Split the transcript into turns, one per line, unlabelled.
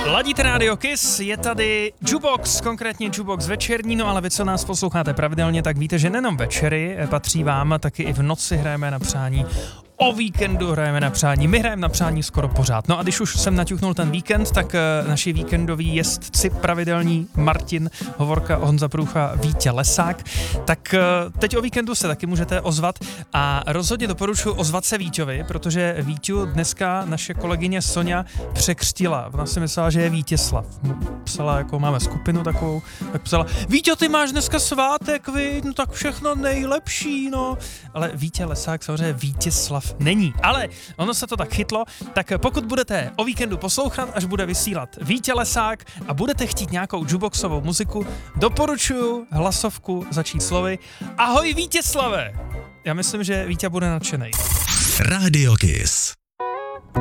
Ladíte Radio Kiss, je tady Jukebox, konkrétně Jukebox večerní, no ale vy, co nás posloucháte pravidelně, tak víte, že nejenom večery patří vám, taky i v noci hrajeme na přání. O víkendu hrajeme na přání, my hrajeme na přání skoro pořád. No a když už jsem naťuknul ten víkend, tak naši víkendoví jezdci pravidelní Martin Hovorka, Honza Průcha, Vítě Lesák, tak teď o víkendu se taky můžete ozvat a rozhodně doporučuji ozvat se Víťovi, protože Víťu dneska naše kolegyně Sonja překřtila. Ona si myslela, že je Vítězslav. Psala, jako máme skupinu takovou, tak psala, Víťo, ty máš dneska svátek, no tak všechno nejlepší, no. Ale Vítě Lesák samozřejmě Vítězslav není, ale ono se to tak chytlo, tak pokud budete o víkendu poslouchat, až bude vysílat Vítě Lesák a budete chtít nějakou jukeboxovou muziku, doporučuju hlasovku začít slovy Ahoj Vítězslave! Já myslím, že Vítě bude nadšenej.
Radio Kiss.